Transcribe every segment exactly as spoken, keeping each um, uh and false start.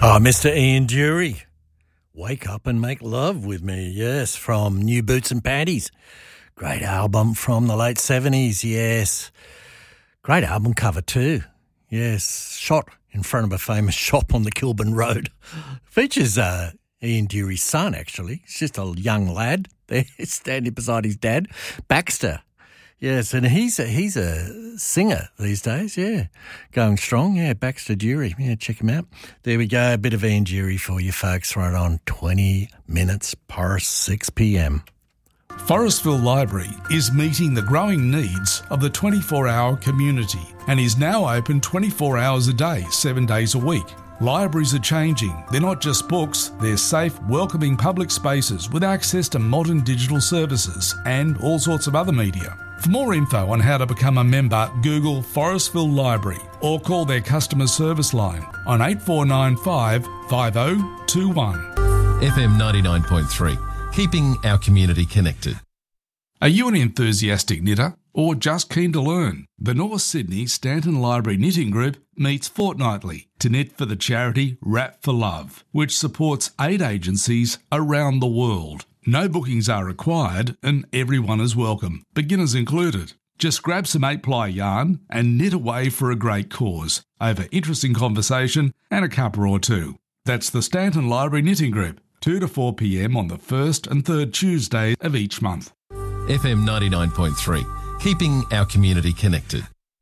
Oh, Mister Ian Dury, Wake Up and Make Love With Me, yes, from New Boots and Panties. Great album from the late seventies, yes. Great album cover too, yes. Shot in front of a famous shop on the Kilburn Road. Features uh, Ian Dury's son, actually. He's just a young lad there standing beside his dad, Baxter. Yes, and he's a, he's a singer these days, yeah. Going strong, yeah, Baxter Dury. Yeah, check him out. There we go, a bit of Ian Dury for you folks right on twenty minutes past six p.m. Forestville Library is meeting the growing needs of the twenty-four hour community and is now open twenty-four hours a day, seven days a week. Libraries are changing. They're not just books, they're safe, welcoming public spaces with access to modern digital services and all sorts of other media. For more info on how to become a member, Google Forestville Library or call their customer service line on eight four nine five, five oh two one. F M ninety-nine point three, keeping our community connected. Are you an enthusiastic knitter or just keen to learn? The North Sydney Stanton Library Knitting Group meets fortnightly to knit for the charity Wrap for Love, which supports aid agencies around the world. No bookings are required and everyone is welcome, beginners included. Just grab some eight-ply yarn and knit away for a great cause over interesting conversation and a cuppa or two. That's the Stanton Library Knitting Group, two to four p.m. on the first and third Tuesday of each month. F M ninety-nine point three, keeping our community connected.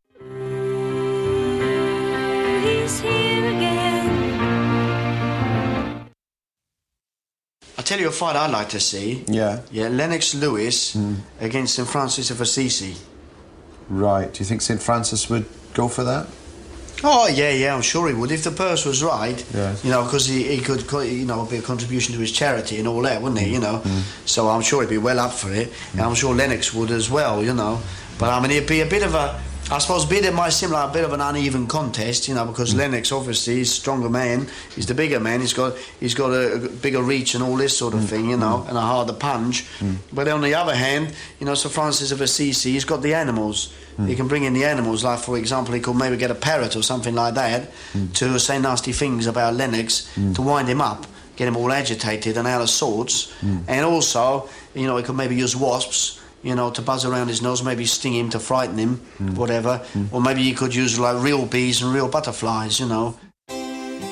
He's here again. I'll tell you a fight I'd like to see. Yeah. Yeah, Lennox Lewis mm. against Saint Francis of Assisi. Right. Do you think Saint Francis would go for that? Oh, yeah, yeah, I'm sure he would. If the purse was right, yeah. you know, because he, he could, you know, be a contribution to his charity and all that, wouldn't he, you know? Mm. So I'm sure he'd be well up for it. Mm. And I'm sure Lennox would as well, you know. But, I mean, it'd be a bit of a... I suppose bit it might seem like a bit of an uneven contest, you know, because mm. Lennox obviously is a stronger man, he's the bigger man, he's got he's got a, a bigger reach and all this sort of mm. thing, you know, mm. and a harder punch. Mm. But on the other hand, you know, Sir Francis of Assisi, he's got the animals. Mm. He can bring in the animals, like for example, he could maybe get a parrot or something like that mm. to say nasty things about Lennox mm. to wind him up, get him all agitated and out of sorts. Mm. And also, you know, he could maybe use wasps, you know, to buzz around his nose, maybe sting him to frighten him, mm. whatever. Mm. Or maybe he could use like real bees and real butterflies, you know.